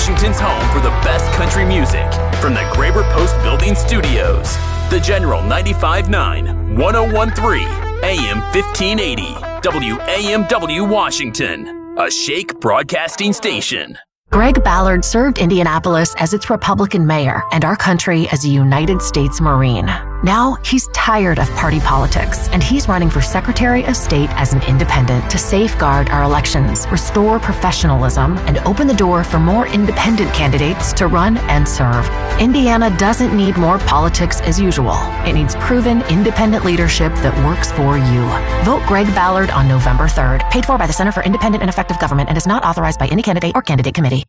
Washington's home for the best country music from the Graber Post Building Studios. The General 95.9, 101.3, AM 1580, WAMW Washington, a Shake broadcasting station. Greg Ballard served Indianapolis as its Republican mayor and our country as a United States Marine. Now he's tired of party politics, and he's running for Secretary of State as an independent to safeguard our elections, restore professionalism, and open the door for more independent candidates to run and serve. Indiana doesn't need more politics as usual. It needs proven independent leadership that works for you. Vote Greg Ballard on November 3rd. Paid for by the Center for Independent and Effective Government and is not authorized by any candidate or candidate committee.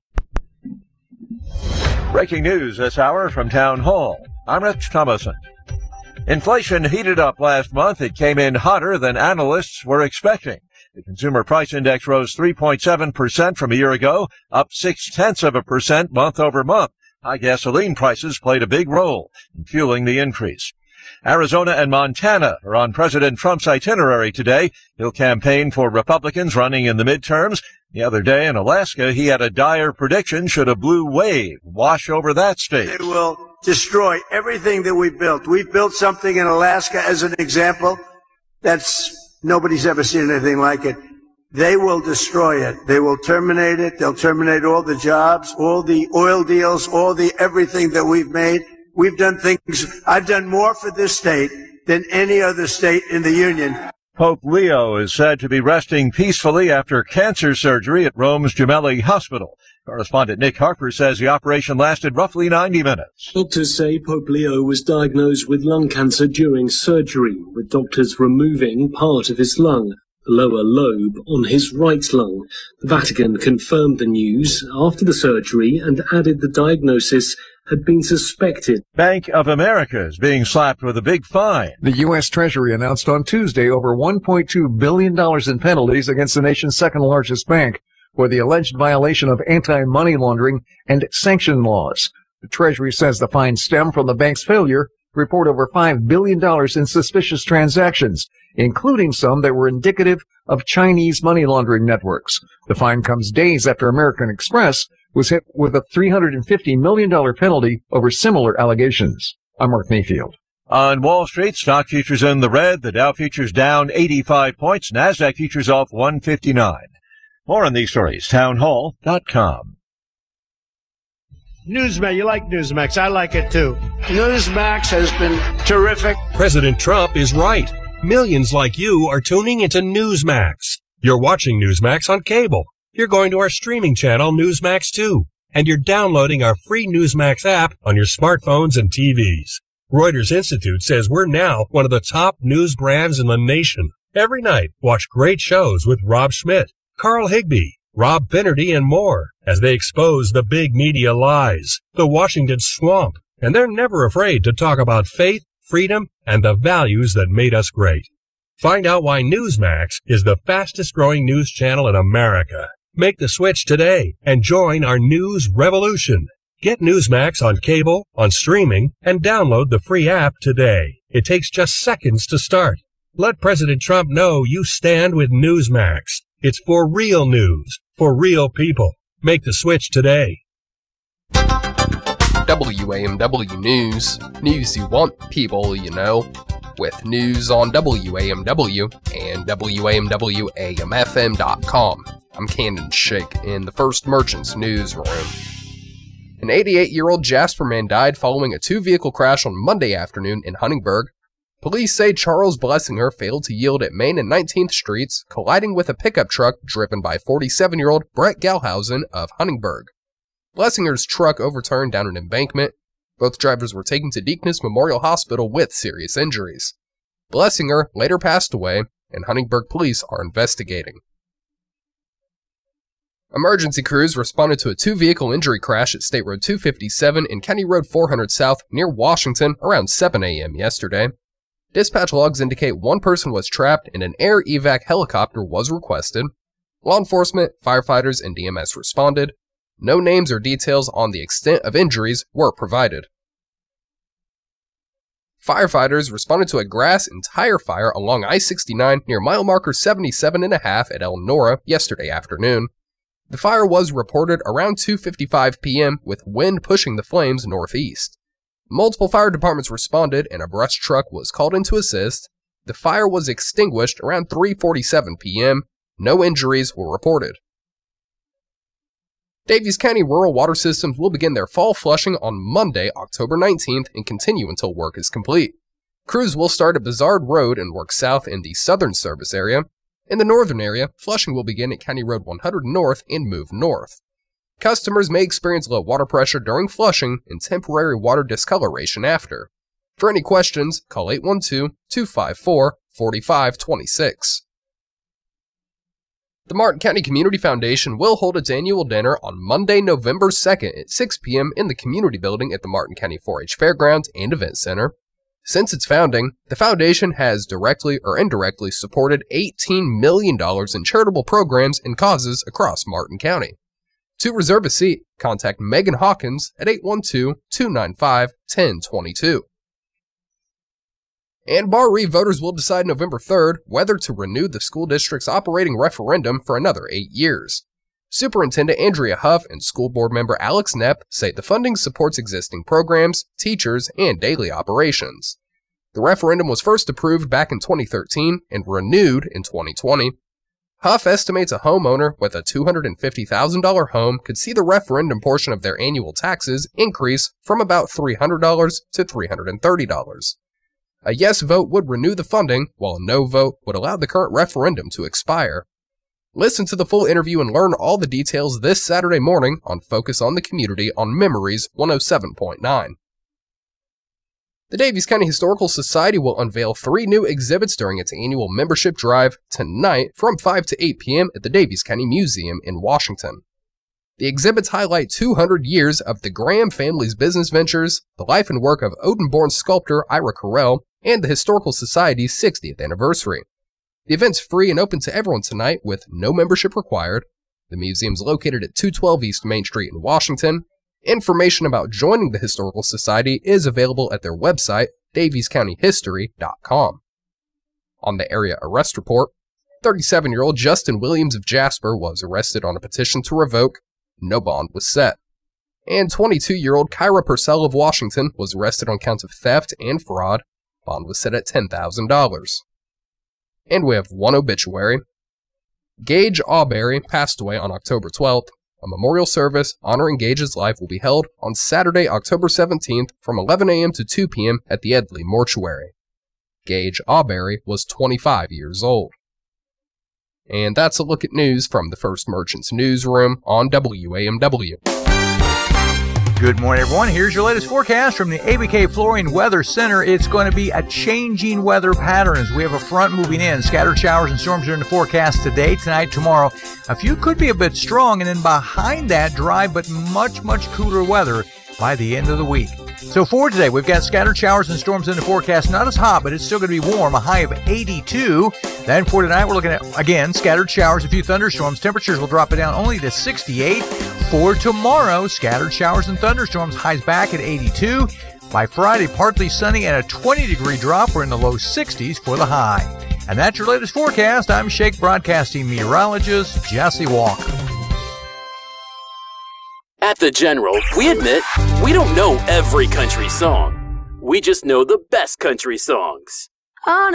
Breaking news this hour from Town Hall. I'm Rich Thomason. Inflation heated up last month. It came in hotter than analysts were expecting. The Consumer Price Index rose 3.7% from a year ago, up 0.6% month over month. High gasoline prices played a big role in fueling the increase. Arizona and Montana are on President Trump's itinerary today. He'll campaign for Republicans running in the midterms. The other day in Alaska, he had a dire prediction should a blue wave wash over that state. It will destroy everything that we've built. We've built something in Alaska, as an example, nobody's ever seen anything like it. They will destroy it. They will terminate it. They'll terminate all the jobs, all the oil deals, everything that we've made. We've done things. I've done more for this state than any other state in the union. Pope Leo is said to be resting peacefully after cancer surgery at Rome's Gemelli Hospital. Correspondent Nick Harper says the operation lasted roughly 90 minutes. Doctors say Pope Leo was diagnosed with lung cancer during surgery, with doctors removing part of his lung, the lower lobe, on his right lung. The Vatican confirmed the news after the surgery and added the diagnosis had been suspected. Bank of America is being slapped with a big fine. The U.S. Treasury announced on Tuesday over $1.2 billion in penalties against the nation's second largest bank for the alleged violation of anti-money laundering and sanction laws. The Treasury says the fines stem from the bank's failure to report over $5 billion in suspicious transactions, including some that were indicative of Chinese money laundering networks. The fine comes days after American Express was hit with a $350 million penalty over similar allegations. I'm Mark Mayfield. On Wall Street, stock futures in the red. The Dow futures down 85 points. NASDAQ futures off 159. More on these stories, townhall.com. Newsmax, you like Newsmax. I like it too. Newsmax has been terrific. President Trump is right. Millions like you are tuning into Newsmax. You're watching Newsmax on cable. You're going to our streaming channel, Newsmax 2, and you're downloading our free Newsmax app on your smartphones and TVs. Reuters Institute says we're now one of the top news brands in the nation. Every night, watch great shows with Rob Schmidt, Carl Higbie, Rob Finnerty, and more as they expose the big media lies, the Washington swamp, and they're never afraid to talk about faith, freedom, and the values that made us great. Find out why Newsmax is the fastest growing news channel in America. Make the switch today and join our news revolution. Get Newsmax on cable, on streaming, and download the free app today. It takes just seconds to start. Let President Trump know you stand with Newsmax. It's for real news, for real people. Make the switch today. WAMW News. News you want, people you know. With news on WAMW and WAMWAMFM.com. I'm Camden Shake in the First Merchants newsroom. An 88-year-old Jasper man died following a two-vehicle crash on Monday afternoon in Huntingburg. Police say Charles Blessinger failed to yield at Main and 19th Streets, colliding with a pickup truck driven by 47-year-old Brett Galhausen of Huntingburg. Blessinger's truck overturned down an embankment. Both drivers were taken to Deaconess Memorial Hospital with serious injuries. Blessinger later passed away, and Huntingburg police are investigating. Emergency crews responded to a two-vehicle injury crash at State Road 257 and County Road 400 South near Washington around 7 a.m. yesterday. Dispatch logs indicate one person was trapped and an air evac helicopter was requested. Law enforcement, firefighters, and DMS responded. No names or details on the extent of injuries were provided. Firefighters responded to a grass and tire fire along I-69 near mile marker 77.5 at Elnora yesterday afternoon. The fire was reported around 2:55 p.m. with wind pushing the flames northeast. Multiple fire departments responded and a brush truck was called in to assist. The fire was extinguished around 3:47 p.m. No injuries were reported. Daviess County Rural Water Systems will begin their fall flushing on Monday, October 19th and continue until work is complete. Crews will start at Bizard Road and work south in the southern service area. In the northern area, flushing will begin at County Road 100 north and move north. Customers may experience low water pressure during flushing and temporary water discoloration after. For any questions, call 812-254-4526. The Martin County Community Foundation will hold its annual dinner on Monday, November 2nd at 6 p.m. in the Community Building at the Martin County 4-H Fairgrounds and Event Center. Since its founding, the foundation has directly or indirectly supported $18 million in charitable programs and causes across Martin County. To reserve a seat, contact Megan Hawkins at 812-295-1022. And Bar Reeve voters will decide November 3rd whether to renew the school district's operating referendum for another 8 years. Superintendent Andrea Huff and school board member Alex Knepp say the funding supports existing programs, teachers, and daily operations. The referendum was first approved back in 2013 and renewed in 2020. Huff estimates a homeowner with a $250,000 home could see the referendum portion of their annual taxes increase from about $300 to $330. A yes vote would renew the funding, while a no vote would allow the current referendum to expire. Listen to the full interview and learn all the details this Saturday morning on Focus on the Community on Memories 107.9. The Daviess County Historical Society will unveil 3 new exhibits during its annual membership drive tonight from 5 to 8 p.m. at the Daviess County Museum in Washington. The exhibits highlight 200 years of the Graham family's business ventures, the life and work of Odin-born sculptor Ira Carell, and the Historical Society's 60th anniversary. The event's free and open to everyone tonight with no membership required. The museum's located at 212 East Main Street in Washington. Information about joining the Historical Society is available at their website, daviesscountyhistory.com. On the area arrest report, 37-year-old Justin Williams of Jasper was arrested on a petition to revoke. No bond was set. And 22-year-old Kyra Purcell of Washington was arrested on counts of theft and fraud. Bond was set at $10,000. And we have one obituary. Gage Auberry passed away on October 12th. A memorial service honoring Gage's life will be held on Saturday, October 17th from 11 a.m. to 2 p.m. at the Edley Mortuary. Gage Auberry was 25 years old. And that's a look at news from the First Merchants newsroom on WAMW. Good morning, everyone. Here's your latest forecast from the ABK Flooring Weather Center. It's going to be a changing weather pattern as we have a front moving in. Scattered showers and storms are in the forecast today, tonight, tomorrow. A few could be a bit strong, and then behind that, dry but much, much cooler weather by the end of the week. So for today, we've got scattered showers and storms in the forecast. Not as hot, but it's still going to be warm, a high of 82. Then for tonight, we're looking at, again, scattered showers, a few thunderstorms. Temperatures will drop it down only to 68. For tomorrow, scattered showers and thunderstorms, highs back at 82. By Friday, partly sunny and a 20-degree drop. We're in the low 60s for the high. And that's your latest forecast. I'm Shake Broadcasting meteorologist Jesse Walker. At The General, we admit we don't know every country song. We just know the best country songs.